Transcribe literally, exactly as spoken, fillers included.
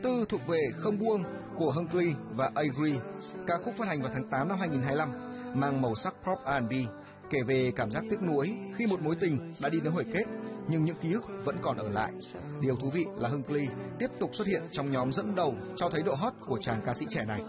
Tư thuộc về Không Buông của Hungry và Avery. Ca khúc phát hành vào tháng tám năm hai nghìn không trăm hai mươi lăm, mang màu sắc pop R and B, kể về cảm giác tiếc nuối khi một mối tình đã đi đến hồi kết, nhưng những ký ức vẫn còn ở lại. Điều thú vị là Hungry tiếp tục xuất hiện trong nhóm dẫn đầu, cho thấy độ hot của chàng ca sĩ trẻ này.